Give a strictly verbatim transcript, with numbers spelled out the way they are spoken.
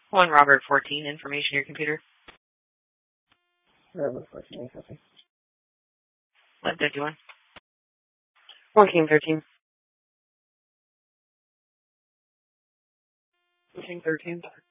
One Robert fourteen, information your computer. Robert fourteen, copy. What did you want? One King thirteen. King thirteen.